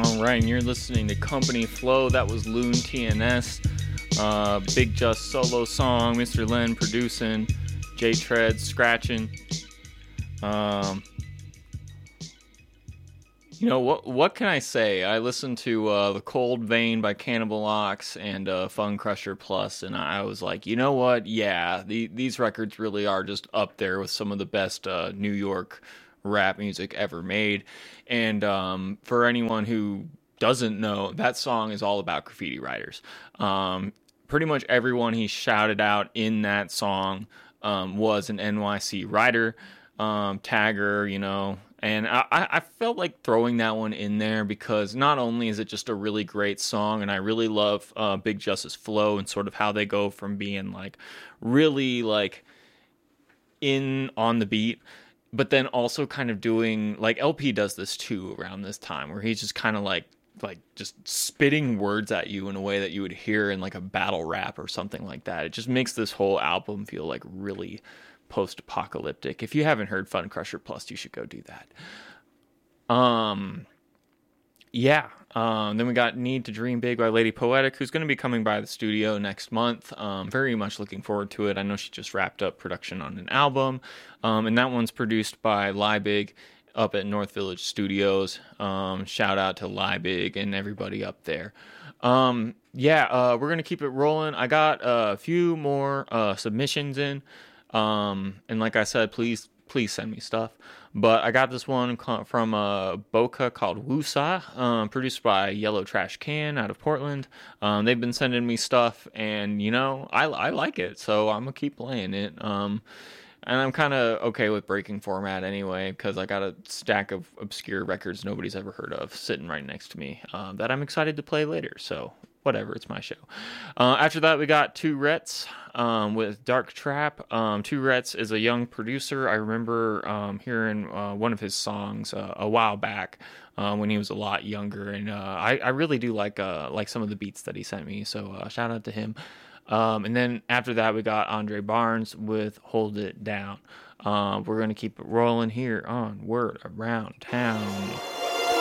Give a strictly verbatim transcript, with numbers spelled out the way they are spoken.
All right, and you're listening to Company Flow. That was Loon T N S. Uh, Big Just solo song. Mister Len producing. J Tread scratching. Um, you know what? What can I say? I listened to uh, The Cold Vein by Cannibal Ox and uh, Fun Crusher Plus, and I was like, you know what? Yeah, the, these records really are just up there with some of the best uh, New York rap music ever made. And um, for anyone who doesn't know, that song is all about graffiti writers. Um, pretty much everyone he shouted out in that song um, was an N Y C writer, um, tagger, you know. And I, I felt like throwing that one in there because not only is it just a really great song, and I really love uh, Big Justice flow and sort of how they go from being like really like in on the beat, but then also kind of doing like L P does this too around this time where he's just kind of like like just spitting words at you in a way that you would hear in like a battle rap or something like that. It just makes this whole album feel like really post-apocalyptic. If you haven't heard Fun Crusher Plus, you should go do that. Um, yeah. Um, then we got Need to Dream Big by Lady Poetic, who's going to be coming by the studio next month. Um, very much looking forward to it. I know she just wrapped up production on an album, um, and that one's produced by Liebig up at North Village Studios. Um, shout out to Liebig and everybody up there. Um, yeah, uh, we're going to keep it rolling. I got a few more uh, submissions in. Um, and like I said, please, please send me stuff. But I got this one from uh, Boca called Wusa, um, produced by Yellow Trash Can out of Portland. Um, they've been sending me stuff, and you know, I I like it, so I'm gonna keep playing it. Um, and I'm kind of okay with breaking format anyway, because I got a stack of obscure records nobody's ever heard of sitting right next to me um, that I'm excited to play later. So whatever, it's my show. Uh, after that, we got Tourette's um, with Dark Trap. Um, Tourette's is a young producer. I remember um, hearing uh, one of his songs uh, a while back uh, when he was a lot younger, and uh, I, I really do like uh, like some of the beats that he sent me. So uh, shout out to him. Um, and then after that, we got Andre Barnes with Hold It Down. Uh, we're going to keep it rolling here on Word Around Town.